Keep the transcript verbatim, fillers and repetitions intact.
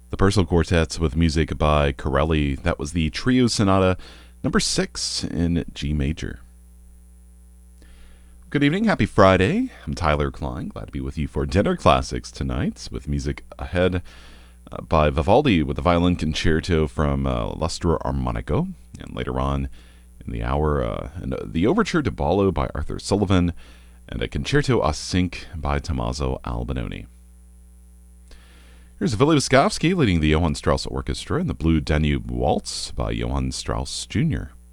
The Purcell Quartets with music by Corelli. That was the Trio Sonata number six in G major. Good evening, happy Friday. I'm Tyler Klein, glad to be with you for Dinner Classics tonight, with music ahead uh, by Vivaldi with the violin concerto from uh, L'Astro Armonico, and later on in the hour, uh, and, uh, the Overture to Ballo by Arthur Sullivan, and a Concerto a Cinque by Tommaso Albinoni. Here's Vili Waskovsky leading the Johann Strauss Orchestra in the Blue Danube Waltz by Johann Strauss Junior